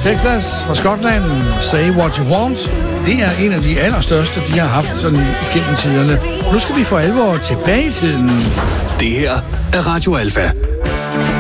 Texas fra Skotland, Say What You Want. Det er en af de allerstørste, de har haft sådan igennem tiderne. Nu skal vi for alvor tilbage i tiden. Det her er Radio Alfa.